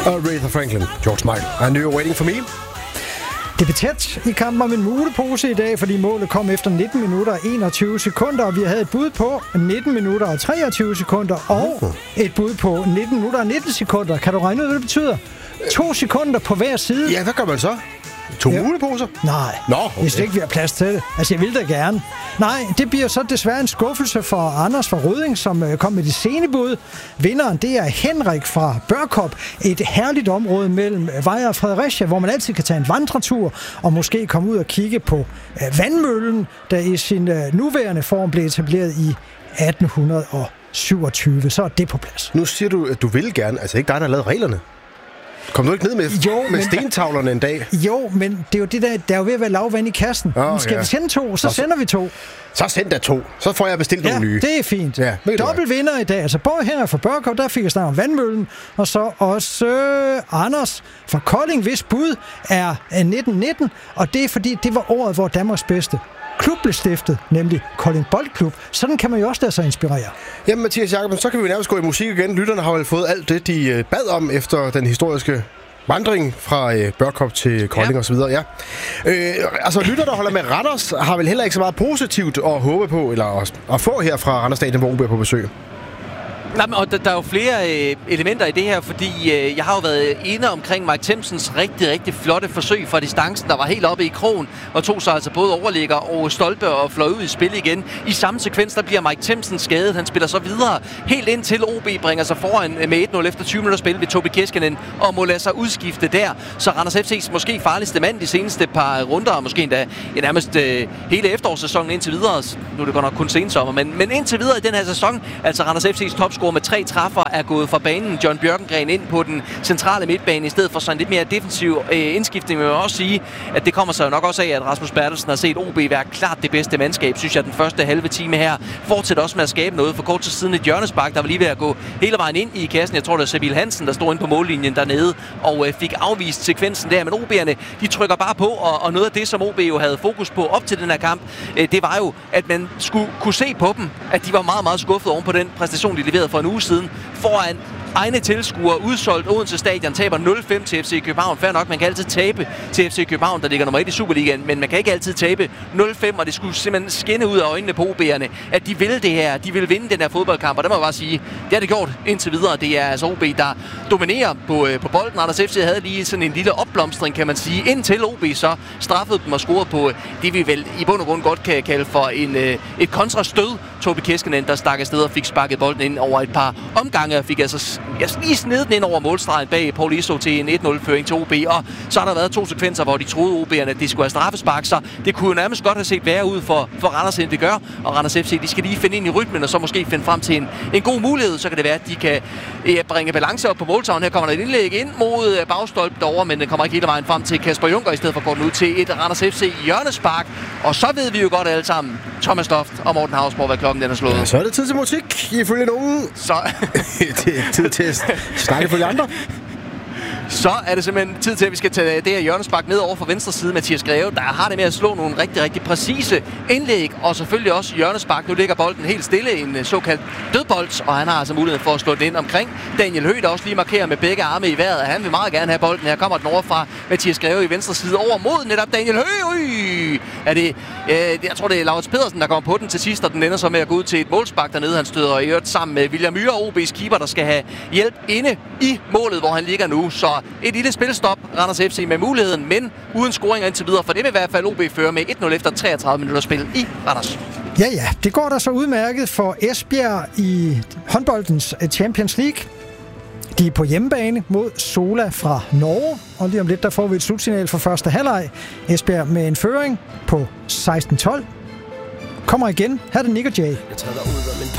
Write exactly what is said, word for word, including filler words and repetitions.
Og Aretha Franklin, George Michael. I Knew You Were Waiting For Me. Det blev tæt i kampen om en mulepose i dag, fordi målet kom efter nitten minutter og enogtyve sekunder, og vi havde et bud på nitten minutter og treogtyve sekunder, og et bud på nitten minutter og nitten sekunder. Kan du regne ud, hvad det betyder? To sekunder på hver side. Ja, hvad gør man så? To ja. muleposer? Nej, Nå, okay. Hvis det ikke vi har plads til det. Altså, jeg vil da gerne. Nej, det bliver så desværre en skuffelse for Anders fra Rødding, som øh, kom med de sene bud. Vinderen, det er Henrik fra Børkop. Et herligt område mellem Vejle og Fredericia, hvor man altid kan tage en vandretur og måske komme ud og kigge på øh, vandmøllen, der i sin øh, nuværende form blev etableret i atten syvogtyve. Så er det på plads. Nu siger du, at du vil gerne. Altså ikke dig, der har lavet reglerne. Kom du ikke ned med, jo, med stentavlerne en dag? Jo, men det er jo det der, der er jo ved at være lavvand i kassen. Oh, skal ja. vi sende to, så, så sender vi to. Så send der to. Så får jeg bestilt ja, nogle nye. det er fint. Ja, dobbelt vinder i dag. Altså både her fra Børkov, der fik jeg snart om vandmøllen, og så også øh, Anders fra Kolding, hvis bud er nitten nitten, og det er fordi, det var året, hvor Danmarks bedste klub blev stiftet, nemlig Kolding Boldklub. Sådan kan man jo også lade sig inspirere. Jamen Mathias Jakobsen, så kan vi nærmest gå i musik igen. Lytterne har vel fået alt det, de bad om efter den historiske vandring fra øh, Børkop til Kolding ja. og så videre. Ja. Øh, altså lytter, der holder med Randers, har vel heller ikke så meget positivt at håbe på, eller at, at få her fra Randers Stadion, hvor O B er på besøg. Nej, men, og der, der er jo flere øh, elementer i det her, fordi øh, jeg har jo været inde omkring Mike Timsens rigtig, rigtig flotte forsøg fra distancen, der var helt oppe i krogen, og tog sig altså både overligger og stolpe og fløj ud i spil igen. I samme sekvens, der bliver Mike Timsen skadet. Han spiller så videre, helt indtil O B bringer sig foran med et nul efter tyve minutter spil ved Tobi Keskinen, og må lade sig udskifte der. Så Randers F C's måske farligste mand de seneste par runder, og måske endda ja, nærmest øh, hele efterårssæsonen indtil videre. Nu er det godt nok kun sensommer, men, men indtil videre i den her sæson, altså Randers F C's topscorer med tre træffer er gået fra banen. John Bjørkengren ind på den centrale midtbane i stedet for sådan en lidt mere defensiv øh, indskiftning. Men jeg vil også sige, at det kommer så nok også af, at Rasmus Bertelsen har set O B være klart det bedste mandskab, synes jeg, den første halve time her. Fortsætter også med at skabe noget. For kort til siden et hjørnespark, der var lige ved at gå hele vejen ind i kassen. Jeg tror, det er Sebil Hansen, der stod inde på mållinjen dernede og øh, fik afvist sekvensen der. Men O B'erne, de trykker bare på, og, og noget af det, som O B jo havde fokus på op til den her kamp, øh, det var jo, at man skulle kunne se på dem, at de var meget, meget skuffet oven på den præstation, de leverede for en uge siden, foran egne tilskuere, udsolgt Odense Stadion, taber nul fem til F C København. Fair nok, man kan altid tabe til F C København, der ligger nummer et i Superligaen, men man kan ikke altid tabe nul fem, og det skulle simpelthen skinne ud af øjnene på O B'erne, at de vil det her, de vil vinde den her fodboldkamp, og det må jeg bare sige, det har det gjort indtil videre. Det er altså O B, der dominerer på, på bolden. Randers F C havde lige sådan en lille opblomstring, kan man sige, indtil O B så straffede dem og scorede på det, vi vel i bund og grund godt kan kalde for en, et kontrastød. Tobi Keskinen, der stak afsted og fik sparket bolden ind over et par omgange, og fik altså jeg lige sned den ind over målstregen bag Paul Iso til en et nul-føring til O B, og så har der været to sekvenser, hvor de troede O B'erne, at det skulle have straffespark, så det kunne jo nærmest godt have set værre ud for, for Randers, end det gør, og Randers F C, de skal lige finde ind i rytmen, og så måske finde frem til en, en god mulighed, så kan det være, at de kan ja, bringe balance op på måltavlen. Her kommer der et indlæg ind mod bagstolp derovre, men den kommer ikke hele vejen frem til Kasper Junker, i stedet for at gå ud til et Randers F C hjørnespark, og så ved vi jo godt alle sammen, Thomas Toft og Morten Hausborg, hvad klokken den er slået. Ja, så er det tid til musik, ifølge nogen. Så det er tid til at snakke for de andre. Så er det simpelthen tid til, at vi skal tage det her hjørnespark ned over for venstre side. Mathias Greve, der har det med at slå nogle rigtig, rigtig præcise indlæg, og selvfølgelig også hjørnespark. Nu ligger bolden helt stille, en såkaldt dødbold, og han har altså mulighed for at slå den ind omkring. Daniel Høgh, der også lige markerer med begge arme i vejret. Han vil meget gerne have bolden. Her kommer den over fra Mathias Greve i venstre side over mod netop Daniel Høgh. Er det, øh, jeg tror, det er Laurits Pedersen, der kommer på den til sidst, og den ender så med at gå ud til et målspark dernede. Han støder i øvrigt sammen med William Myhre, O B's keeper, der skal have hjælp inde i målet, hvor han ligger nu. Så et lille spilstop, Randers F C med muligheden, men uden scoringer indtil videre, for det vil i hvert fald O B føre med et nul efter treogtredive minutter spil i Randers. Ja, ja, det går da så udmærket for Esbjerg i håndboldens Champions League. De er på hjemmebane mod Sola fra Norge, og lige om lidt, der får vi et slutsignal for første halvleg. Esbjerg med en føring på seksten tolv. Kommer igen. Her er det Nick og Jay.